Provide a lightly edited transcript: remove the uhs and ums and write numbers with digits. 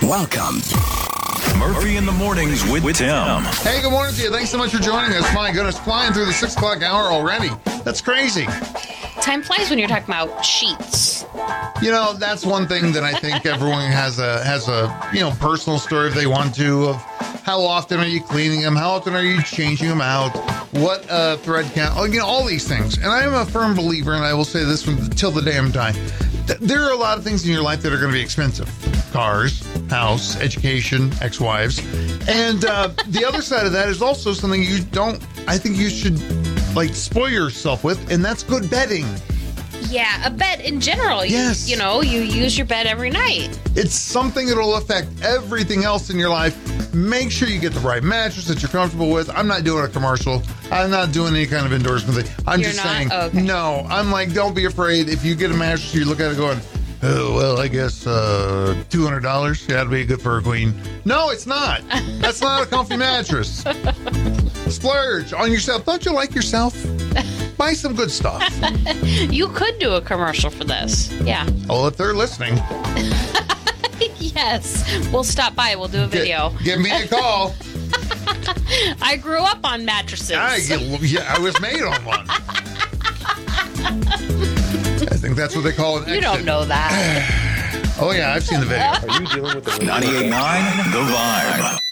Welcome. Murphy in the Mornings with Tim. Hey, good morning to you. Thanks so much for joining us. My goodness, flying through the 6 o'clock hour already. That's crazy. Time flies when you're talking about sheets. You know, that's one thing that I think everyone has a personal story if they want to, of how often are you cleaning them? How often are you changing them out? What thread count? All these things. And I am a firm believer, and I will say this till the day I'm dying. There are a lot of things in your life that are going to be expensive. Cars, house, education, ex-wives. And the other side of that is also something I think you should spoil yourself with, and that's good bedding. Yeah, a bed in general. Yes. You use your bed every night. It's something that will affect everything else in your life. Make sure you get the right mattress that you're comfortable with. I'm not doing a commercial. I'm not doing any kind of endorsement thing. I'm just saying, no, I'm don't be afraid. If you get a mattress, you look at it going, oh, well, I guess $200. Yeah, that'd be good for a queen. No, it's not. That's not a comfy mattress. Splurge on yourself. Don't you like yourself? Buy some good stuff. You could do a commercial for this. Yeah. Oh, if they're listening. Yes. We'll stop by. We'll do a video. Give me a call. I grew up on mattresses. I was made on one. I think that's what they call an exit. You don't know that. Oh, yeah, I've seen the video. Are you dealing with the 98.9 The Vibe.